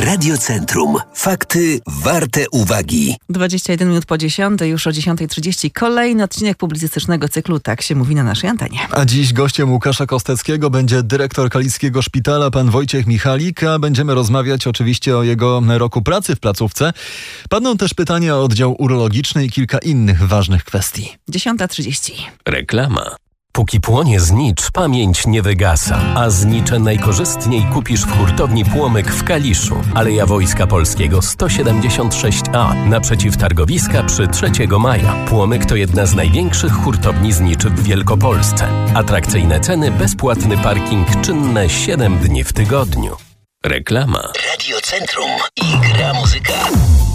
Radiocentrum. Fakty warte uwagi. 21 minut po 10, już o 10:30 kolejny odcinek publicystycznego cyklu Tak się mówi na naszej antenie. A dziś gościem Łukasza Kosteckiego będzie dyrektor Kaliskiego Szpitala, pan Wojciech Michalik, a będziemy rozmawiać oczywiście o jego roku pracy w placówce. Padną też pytania o oddział urologiczny i kilka innych ważnych kwestii. 10:30. Reklama. Póki płonie znicz, pamięć nie wygasa. A znicze najkorzystniej kupisz w hurtowni Płomyk w Kaliszu. Aleja Wojska Polskiego 176A, naprzeciw targowiska przy 3 maja. Płomyk to jedna z największych hurtowni zniczy w Wielkopolsce. Atrakcyjne ceny, bezpłatny parking, czynne 7 dni w tygodniu. Reklama. Radiocentrum i gra muzyka.